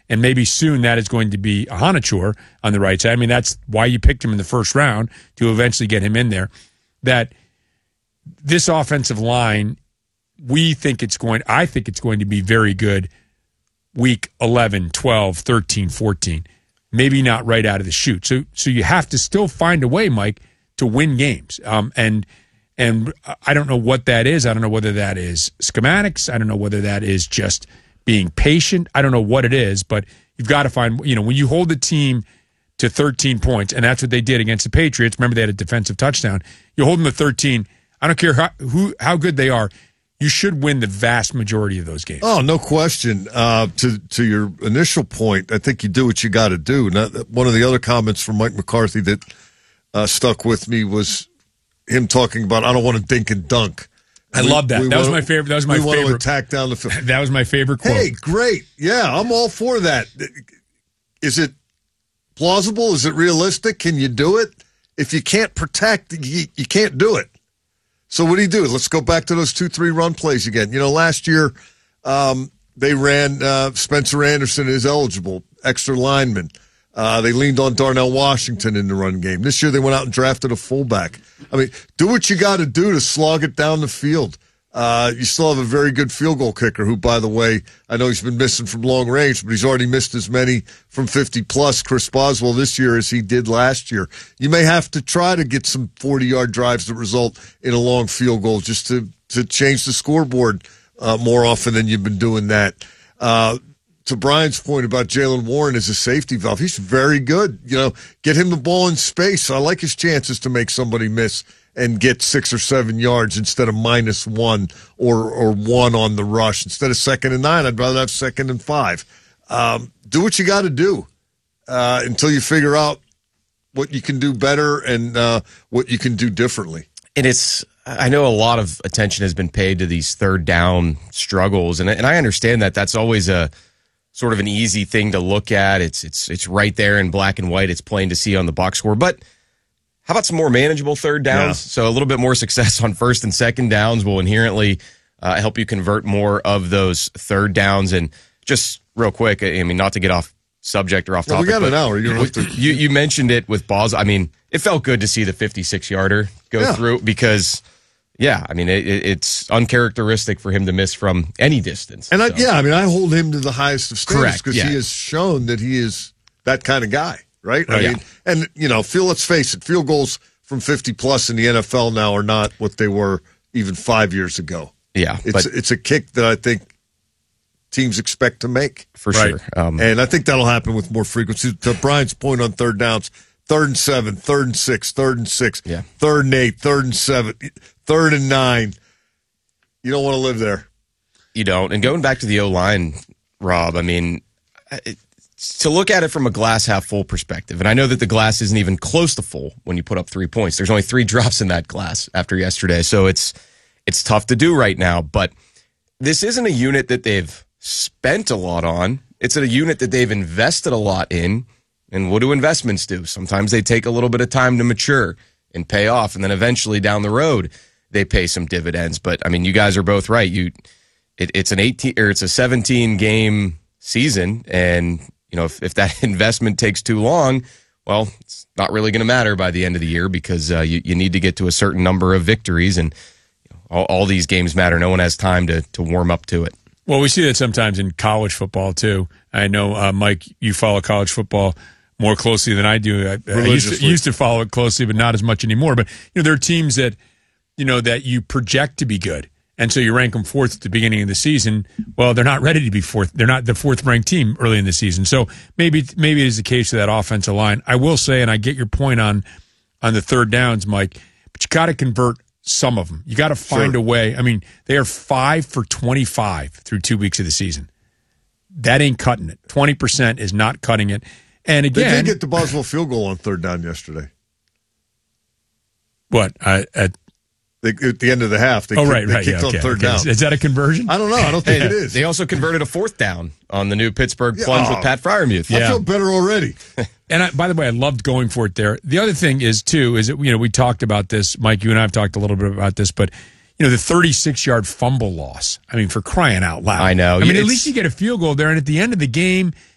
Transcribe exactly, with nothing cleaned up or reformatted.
And maybe soon that is going to be a Hanachur on the right side. I mean, that's why you picked him in the first round, to eventually get him in there. That this offensive line, we think it's going, I think it's going to be very good week eleven, twelve, thirteen, fourteen. Maybe not right out of the chute. So so you have to still find a way, Mike, to win games. Um, and and I don't know what that is. I don't know whether that is schematics. I don't know whether that is just being patient. I don't know what it is, but you've got to find, you know, when you hold the team to thirteen points, and that's what they did against the Patriots. Remember, they had a defensive touchdown. You hold them to thirteen. I don't care how, who, how good they are. You should win the vast majority of those games. Oh, no question. Uh, to to your initial point, I think you do what you got to do. Now, one of the other comments from Mike McCarthy that uh, stuck with me was him talking about, I don't want to dink and dunk. I we, love that. That wanna, was my favorite. That was my we favorite. We want to attack down the field. That was my favorite quote. Hey, great. Yeah, I'm all for that. Is it plausible? Is it realistic? Can you do it? If you can't protect, you, you can't do it. So what do you do? Let's go back to those two, three run plays again. You know, last year um, they ran uh, Spencer Anderson is eligible, extra lineman. Uh, they leaned on Darnell Washington in the run game. This year they went out and drafted a fullback. I mean, do what you got to do to slog it down the field. Uh, you still have a very good field goal kicker who, by the way, I know he's been missing from long range, but he's already missed as many from fifty plus, Chris Boswell, this year as he did last year. You may have to try to get some forty-yard drives that result in a long field goal just to, to change the scoreboard uh, more often than you've been doing that. Uh, to Brian's point about Jaylen Warren as a safety valve, he's very good. You know, get him the ball in space. I like his chances to make somebody miss and get six or seven yards instead of minus one or or one on the rush. Instead of second and nine, I'd rather have second and five. Um, do what you got to do uh, until you figure out what you can do better and uh, what you can do differently. And it's, I know a lot of attention has been paid to these third down struggles, and and I understand that that's always a sort of an easy thing to look at. It's it's it's right there in black and white. It's plain to see on the box score, but how about some more manageable third downs? Yeah. So a little bit more success on first and second downs will inherently uh, help you convert more of those third downs. And just real quick, I mean, not to get off subject or off topic. Well, we got an hour. You, you, you, you mentioned it with Boz. I mean, it felt good to see the fifty-six yarder go yeah. through because, yeah, I mean, it, it's uncharacteristic for him to miss from any distance. And so. I, yeah, I mean, I hold him to the highest of standards because yeah. he has shown that he is that kind of guy. Right? Oh, I yeah. mean, and, you know, feel, let's face it, field goals from fifty plus in the N F L now are not what they were even five years ago. Yeah. It's, but, it's a kick that I think teams expect to make. For right? sure. Um, and I think that'll happen with more frequency. To Brian's point on third downs, third and seven, third and six, third and six, yeah. third and eight, third and seven, third and nine. You don't want to live there. You don't. And going back to the O-line, Rob, I mean, it, to look at it from a glass half full perspective, and I know that the glass isn't even close to full when you put up three points. There's only three drops in that glass after yesterday, so it's it's tough to do right now. But this isn't a unit that they've spent a lot on. It's a unit that they've invested a lot in. And what do investments do? Sometimes they take a little bit of time to mature and pay off, and then eventually down the road they pay some dividends. But I mean, you guys are both right. You, it, it's an eighteen or it's a seventeen game season, and you know, if, if that investment takes too long, well, it's not really going to matter by the end of the year because uh, you, you need to get to a certain number of victories, and you know, all, all these games matter. No one has time to, to warm up to it. Well, we see that sometimes in college football, too. I know, uh, Mike, you follow college football more closely than I do. I, I used, to, used to follow it closely, but not as much anymore. But, you know, there are teams that, you know, that you project to be good. And so you rank them fourth at the beginning of the season. Well, they're not ready to be fourth. They're not the fourth-ranked team early in the season. So maybe maybe it is the case of that offensive line. I will say, and I get your point on on the third downs, Mike, but you got to convert some of them. You got to find sure. a way. I mean, they are five for twenty-five through two weeks of the season. That ain't cutting it. twenty percent is not cutting it. And again, they did get the Boswell field goal on third down yesterday. What? Uh, at They, at the end of the half, they, oh, kicked, right, they right, kicked yeah, on okay, third okay. down. Is, is that a conversion? I don't know. I don't think Hey, it is. They also converted a fourth down on the new Pittsburgh Yeah, plunge oh. with Pat Freiermuth. I Yeah. feel better already. And I, by the way, I loved going for it there. The other thing is, too, is that, you know, we talked about this, Mike, you and I have talked a little bit about this, but, you know, the thirty-six yard fumble loss. I mean, for crying out loud. I know. I mean, It's, at least you get a field goal there, and at the end of the game,